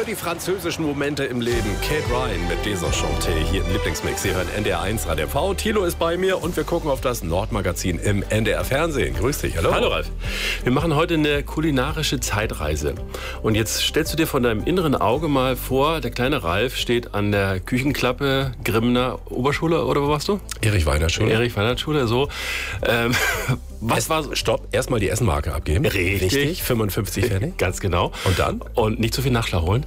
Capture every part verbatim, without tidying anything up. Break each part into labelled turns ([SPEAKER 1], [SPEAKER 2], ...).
[SPEAKER 1] für die französischen Momente im Leben. Kate Ryan mit Desenchanté hier im Lieblingsmix. Sie hören N D R eins Radio V. Thilo ist bei mir und wir gucken auf das Nordmagazin im N D R Fernsehen. Grüß dich, hallo.
[SPEAKER 2] Hallo Ralf. Wir machen heute eine kulinarische Zeitreise. Und jetzt stellst du dir von deinem inneren Auge mal vor, der kleine Ralf steht an der Küchenklappe Grimner Oberschule, oder wo warst du?
[SPEAKER 1] Erich Weinert Schule.
[SPEAKER 2] Erich Weinert Schule, so. Ähm, was
[SPEAKER 1] es,
[SPEAKER 2] war...
[SPEAKER 1] Stopp, erstmal die Essenmarke abgeben.
[SPEAKER 2] Richtig.
[SPEAKER 1] Richtig, fünfundfünfzig Pfennig.
[SPEAKER 2] Ganz genau.
[SPEAKER 1] Und dann?
[SPEAKER 2] Und nicht zu viel Nachschlag holen.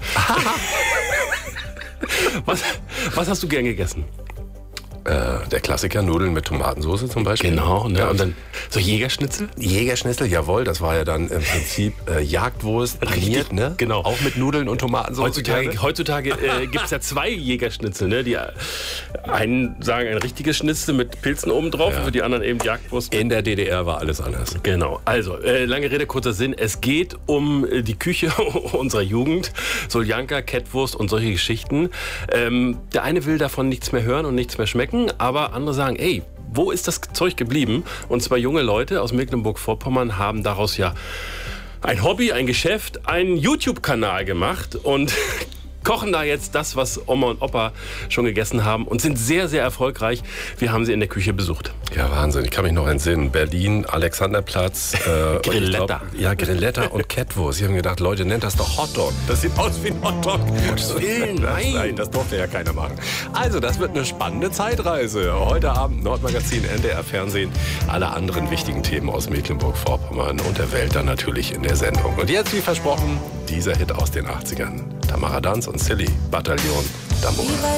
[SPEAKER 2] was, was hast du gern gegessen?
[SPEAKER 1] Äh, der Klassiker, Nudeln mit Tomatensauce zum Beispiel.
[SPEAKER 2] Genau, ne?
[SPEAKER 1] Ja.
[SPEAKER 2] Und dann so Jägerschnitzel?
[SPEAKER 1] Jägerschnitzel, jawohl, das war ja dann im Prinzip äh, Jagdwurst, paniert, ne?
[SPEAKER 2] Genau.
[SPEAKER 1] Auch mit Nudeln und Tomatensauce.
[SPEAKER 2] Heutzutage, heutzutage äh, gibt es ja zwei Jägerschnitzel, ne? Die einen sagen ein richtiges Schnitzel mit Pilzen oben drauf,
[SPEAKER 1] Ja.
[SPEAKER 2] und für die anderen eben Jagdwurst.
[SPEAKER 1] In der D D R war alles anders.
[SPEAKER 2] Genau, also äh, lange Rede, kurzer Sinn. Es geht um äh, die Küche unserer Jugend, Soljanka, Kettwurst und solche Geschichten. Ähm, der eine will davon nichts mehr hören und nichts mehr schmecken, aber andere sagen, ey, wo ist das Zeug geblieben? Und zwei junge Leute aus Mecklenburg-Vorpommern haben daraus ja ein Hobby, ein Geschäft, einen YouTube-Kanal gemacht und kochen da jetzt das, was Oma und Opa schon gegessen haben und sind sehr, sehr erfolgreich. Wir haben sie in der Küche besucht.
[SPEAKER 1] Ja, Wahnsinn. Ich kann mich noch entsinnen. Berlin, Alexanderplatz. Äh,
[SPEAKER 2] Grilletta.
[SPEAKER 1] und ich glaub, ja, Grilletta und Kettwurst. Sie haben gedacht, Leute, nennt das doch Hotdog. Das sieht aus wie ein Hotdog.
[SPEAKER 2] Gottes Willen,
[SPEAKER 1] Das-
[SPEAKER 2] nein.
[SPEAKER 1] Nein, das durfte ja keiner machen. Also, das wird eine spannende Zeitreise. Heute Abend Nordmagazin, N D R Fernsehen. Alle anderen wichtigen Themen aus Mecklenburg-Vorpommern und der Welt dann natürlich in der Sendung. Und jetzt, wie versprochen, dieser Hit aus den achtzigern. Tamara Danz und Silly, Bataillon d'Amour.